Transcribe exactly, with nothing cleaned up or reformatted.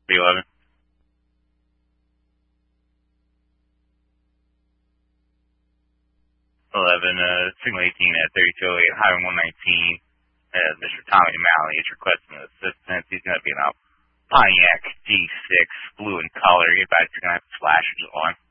B eleven. eleven, uh, signal eighteen at thirty-two oh eight, Highway one nineteen. Uh, Mister Tommy Malley is requesting assistance. He's going to be in a Pontiac G six, blue in color. Get back, you're going to have flashers on.